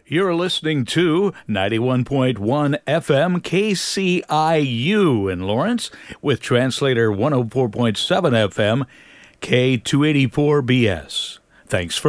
You're listening to 91.1 FM KCIU in Lawrence with translator 104.7 FM K284BS. Thanks for